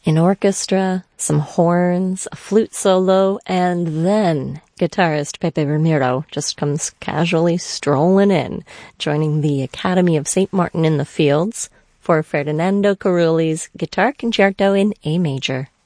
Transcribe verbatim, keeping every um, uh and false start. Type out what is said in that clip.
An orchestra, some horns, a flute solo, and then guitarist Pepe Ramiro just comes casually strolling in, joining the Academy of Saint Martin in the Fields for Ferdinando Carulli's Guitar Concerto in A Major.